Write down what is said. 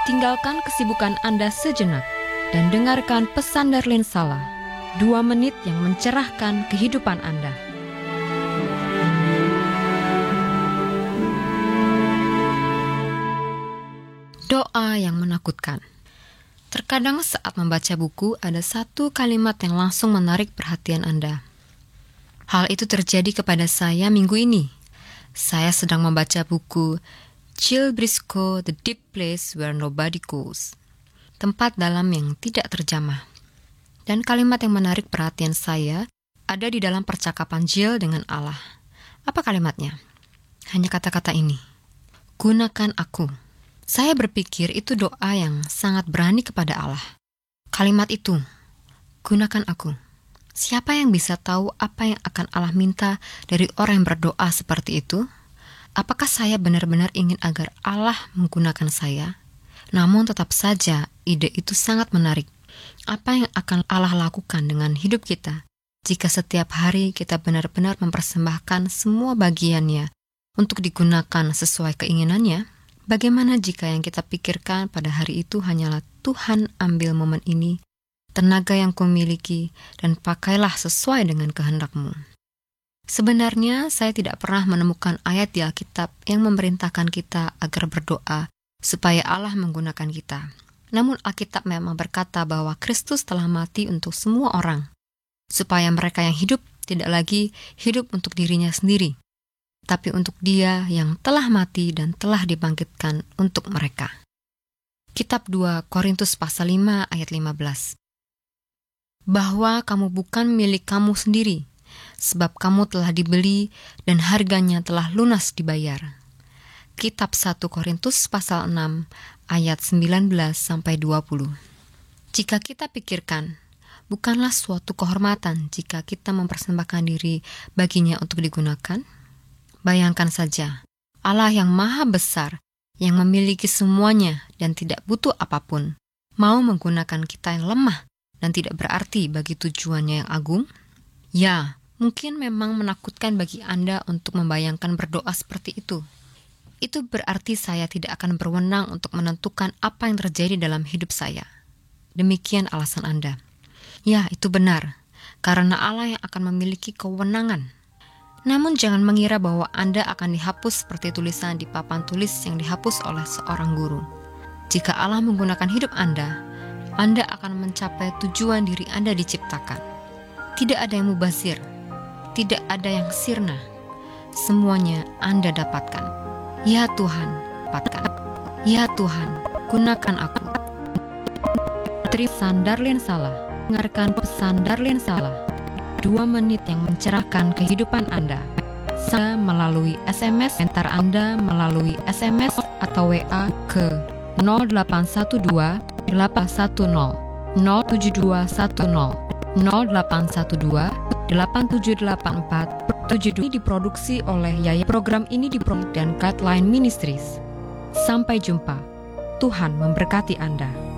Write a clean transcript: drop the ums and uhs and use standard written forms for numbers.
Tinggalkan kesibukan Anda sejenak dan dengarkan pesan Darlene Sala, 2 menit yang mencerahkan kehidupan Anda. Doa yang menakutkan. Terkadang saat membaca buku, ada satu kalimat yang langsung menarik perhatian Anda. Hal itu terjadi kepada saya minggu ini. Saya sedang membaca buku Jill Briscoe, The Deep Place Where Nobody Goes, tempat dalam yang tidak terjamah. Dan kalimat yang menarik perhatian saya ada di dalam percakapan Jill dengan Allah. Apa kalimatnya? Hanya kata-kata ini, gunakan aku. Saya berpikir itu doa yang sangat berani kepada Allah. Kalimat itu, gunakan aku. Siapa yang bisa tahu apa yang akan Allah minta dari orang yang berdoa seperti itu? Apakah saya benar-benar ingin agar Allah menggunakan saya? Namun tetap saja ide itu sangat menarik. Apa yang akan Allah lakukan dengan hidup kita jika setiap hari kita benar-benar mempersembahkan semua bagiannya untuk digunakan sesuai keinginannya? Bagaimana jika yang kita pikirkan pada hari itu hanyalah Tuhan ambil momen ini, tenaga yang kumiliki, dan pakailah sesuai dengan kehendak-Mu. Sebenarnya saya tidak pernah menemukan ayat di Alkitab yang memerintahkan kita agar berdoa supaya Allah menggunakan kita. Namun Alkitab memang berkata bahwa Kristus telah mati untuk semua orang, supaya mereka yang hidup tidak lagi hidup untuk dirinya sendiri, tapi untuk Dia yang telah mati dan telah dibangkitkan untuk mereka. Kitab 2 Korintus pasal 5 ayat 15. Bahwa kamu bukan milik kamu sendiri, sebab kamu telah dibeli dan harganya telah lunas dibayar. Kitab 1 Korintus pasal 6 ayat 19-20. Jika kita pikirkan, bukanlah suatu kehormatan jika kita mempersembahkan diri baginya untuk digunakan? Bayangkan saja, Allah yang maha besar, yang memiliki semuanya dan tidak butuh apapun, mau menggunakan kita yang lemah dan tidak berarti bagi tujuannya yang agung? Ya, mungkin memang menakutkan bagi Anda untuk membayangkan berdoa seperti itu. Itu berarti saya tidak akan berwenang untuk menentukan apa yang terjadi dalam hidup saya. Demikian alasan Anda. Ya, itu benar, karena Allah yang akan memiliki kewenangan. Namun jangan mengira bahwa Anda akan dihapus seperti tulisan di papan tulis yang dihapus oleh seorang guru. Jika Allah menggunakan hidup Anda akan mencapai tujuan diri Anda diciptakan. Tidak ada yang mubazir, tidak ada yang sirna. Semuanya Anda dapatkan. Ya Tuhan, dapatkan. Ya Tuhan, gunakan aku. Pesan Darlene Sala. Dengarkan pesan Darlene Sala, 2 menit yang mencerahkan kehidupan Anda. Saya melalui SMS, komentar Anda melalui SMS atau WA ke 0812 810 07210 0812 8784 72. Ini diproduksi oleh Yaya. Program ini diproduksi dan Guideline Ministries. Sampai jumpa. Tuhan memberkati Anda.